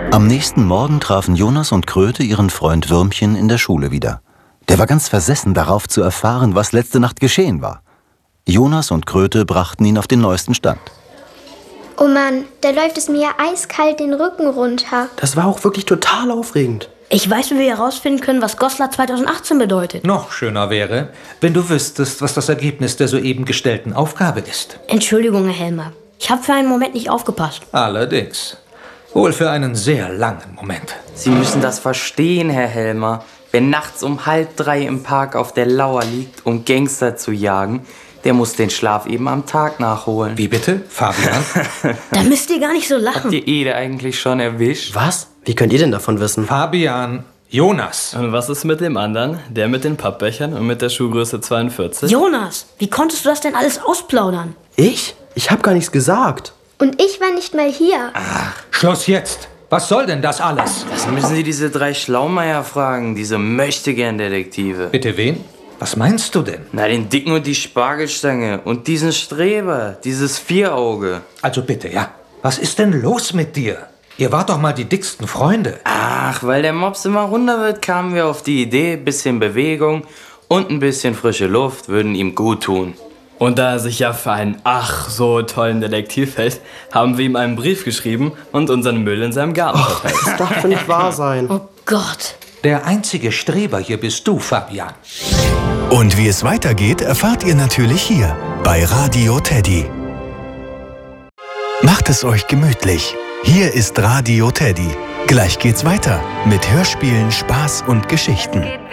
Am nächsten Morgen trafen Jonas und Kröte ihren Freund Würmchen in der Schule wieder. Der war ganz versessen darauf zu erfahren, was letzte Nacht geschehen war. Jonas und Kröte brachten ihn auf den neuesten Stand. Oh Mann, da läuft es mir ja eiskalt den Rücken runter. Das war auch wirklich total aufregend. Ich weiß, wie wir herausfinden können, was Goslar 2018 bedeutet. Noch schöner wäre, wenn du wüsstest, was das Ergebnis der soeben gestellten Aufgabe ist. Entschuldigung, Herr Helmer. Ich habe für einen Moment nicht aufgepasst. Allerdings. Wohl für einen sehr langen Moment. Sie müssen das verstehen, Herr Helmer. Wer nachts um 2:30 im Park auf der Lauer liegt, um Gangster zu jagen, der muss den Schlaf eben am Tag nachholen. Wie bitte, Fabian? Da müsst ihr gar nicht so lachen. Habt ihr Ede eigentlich schon erwischt? Was? Wie könnt ihr denn davon wissen? Fabian, Jonas. Und was ist mit dem anderen? Der mit den Pappbechern und mit der Schuhgröße 42? Jonas, wie konntest du das denn alles ausplaudern? Ich? Ich habe gar nichts gesagt. Und ich war nicht mal hier. Schluss jetzt. Was soll denn das alles? Das müssen Sie diese 3 Schlaumeier fragen, diese Möchtegern-Detektive. Bitte wen? Was meinst du denn? Na, den Dicken und die Spargelstange und diesen Streber, dieses Vierauge. Also bitte, ja. Was ist denn los mit dir? Ihr wart doch mal die dicksten Freunde. Ach, weil der Mops immer runder wird, kamen wir auf die Idee, bisschen Bewegung und ein bisschen frische Luft würden ihm gut tun. Und da er sich ja für einen ach so tollen Detektiv hält, haben wir ihm einen Brief geschrieben und unseren Müll in seinem Garten verteilt. Das darf doch nicht wahr sein. Oh Gott. Der einzige Streber hier bist du, Fabian. Und wie es weitergeht, erfahrt ihr natürlich hier bei Radio Teddy. Macht es euch gemütlich. Hier ist Radio Teddy. Gleich geht's weiter mit Hörspielen, Spaß und Geschichten.